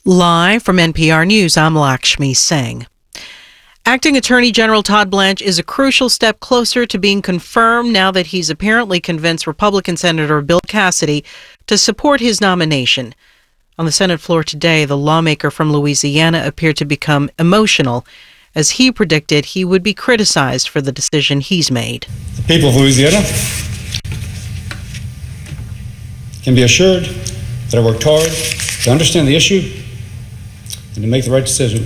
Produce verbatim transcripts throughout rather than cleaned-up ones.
Live from N P R News, I'm Lakshmi Singh. Acting Attorney General Todd Blanche is a crucial step closer to being confirmed now that he's apparently convinced Republican Senator Bill Cassidy to support his nomination. On the Senate floor today, the lawmaker from Louisiana appeared to become emotional as he predicted he would be criticized for the decision he's made. The people of Louisiana can be assured that I worked hard to understand the issue and to make the right decision.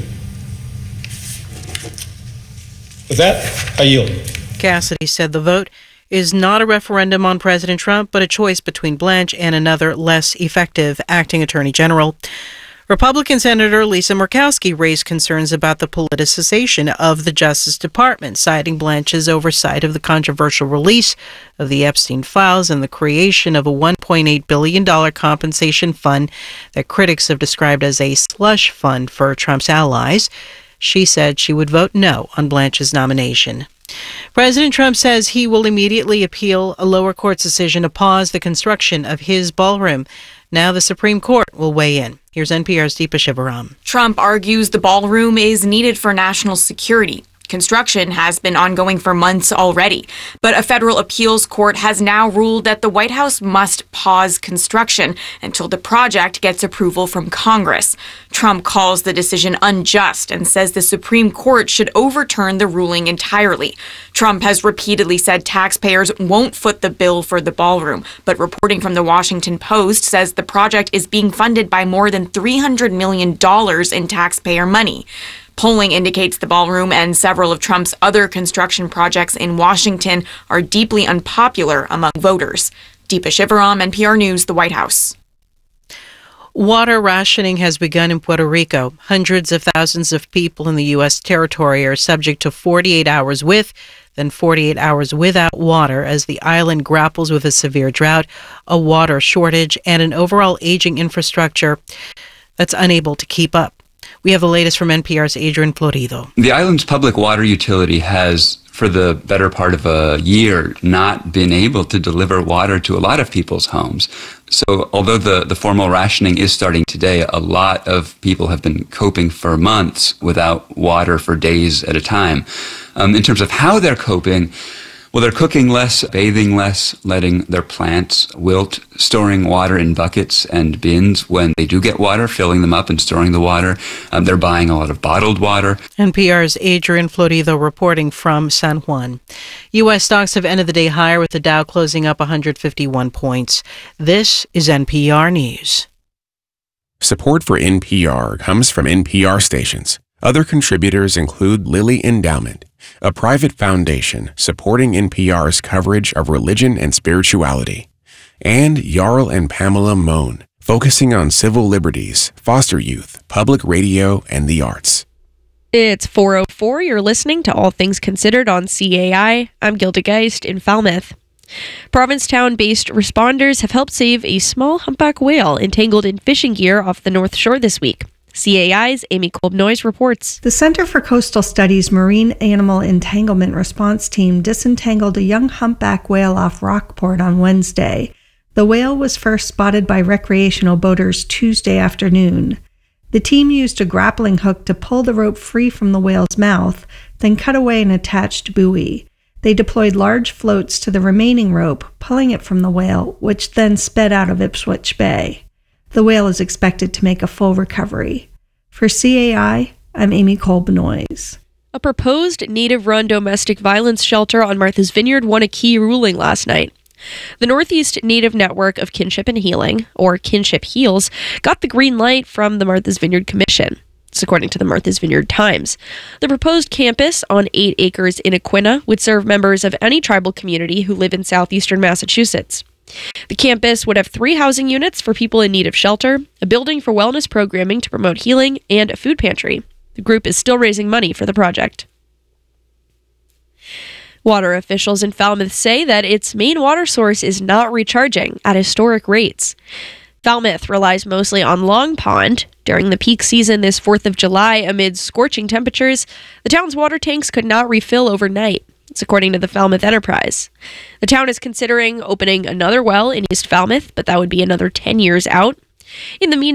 With that, I yield. Cassidy said the vote is not a referendum on President Trump, but a choice between Blanche and another less effective acting attorney general. Republican Senator Lisa Murkowski raised concerns about the politicization of the Justice Department, citing Blanche's oversight of the controversial release of the Epstein files and the creation of a one point eight billion dollars compensation fund that critics have described as a slush fund for Trump's allies. She said she would vote no on Blanche's nomination. President Trump says he will immediately appeal a lower court's decision to pause the construction of his ballroom. Now the Supreme Court will weigh in. Here's N P R's Deepa Shivaram. Trump argues the ballroom is needed for national security. Construction has been ongoing for months already, but a federal appeals court has now ruled that the White House must pause construction until the project gets approval from Congress. Trump calls the decision unjust and says the Supreme Court should overturn the ruling entirely. Trump has repeatedly said taxpayers won't foot the bill for the ballroom, but reporting from the Washington Post says the project is being funded by more than three hundred million dollars in taxpayer money. Polling indicates the ballroom and several of Trump's other construction projects in Washington are deeply unpopular among voters. Deepa Shivaram, N P R News, the White House. Water rationing has begun in Puerto Rico. Hundreds of thousands of people in the U S territory are subject to forty-eight hours with, then forty-eight hours without water as the island grapples with a severe drought, a water shortage, and an overall aging infrastructure that's unable to keep up. We have the latest from N P R's Adrian Florido. The island's public water utility has, for the better part of a year, not been able to deliver water to a lot of people's homes. So although the, the formal rationing is starting today, a lot of people have been coping for months without water for days at a time. Um, in terms of how they're coping, well, they're cooking less, bathing less, letting their plants wilt, storing water in buckets and bins when they do get water, filling them up and storing the water. Um, they're buying a lot of bottled water. N P R's Adrian Florido reporting from San Juan. U S stocks have ended the day higher with the Dow closing up one hundred fifty-one points. This is N P R News. Support for N P R comes from N P R stations. Other contributors include Lilly Endowment, a private foundation supporting N P R's coverage of religion and spirituality, and Jarl and Pamela Mohn, focusing on civil liberties, foster youth, public radio, and the arts. It's four oh four. You're listening to All Things Considered on C A I. I'm Gilda Geist in Falmouth. Provincetown-based responders have helped save a small humpback whale entangled in fishing gear off the North Shore this week. C A I's Amy Kolbnoys reports. The Center for Coastal Studies Marine Animal Entanglement Response Team disentangled a young humpback whale off Rockport on Wednesday. The whale was first spotted by recreational boaters Tuesday afternoon. The team used a grappling hook to pull the rope free from the whale's mouth, then cut away an attached buoy. They deployed large floats to the remaining rope, pulling it from the whale, which then sped out of Ipswich Bay. The whale is expected to make a full recovery. For C A I, I'm Amy Kolbnoys. A proposed native-run domestic violence shelter on Martha's Vineyard won a key ruling last night. The Northeast Native Network of Kinship and Healing, or Kinship Heals, got the green light from the Martha's Vineyard Commission. It's according to the Martha's Vineyard Times. The proposed campus on eight acres in Aquinnah would serve members of any tribal community who live in southeastern Massachusetts. The campus would have three housing units for people in need of shelter, a building for wellness programming to promote healing, and a food pantry. The group is still raising money for the project. Water officials in Falmouth say that its main water source is not recharging at historic rates. Falmouth relies mostly on Long Pond. During the peak season this fourth of July, amid scorching temperatures, the town's water tanks could not refill overnight. It's according to the Falmouth Enterprise. The town is considering opening another well in East Falmouth, but that would be another ten years out. In the meantime,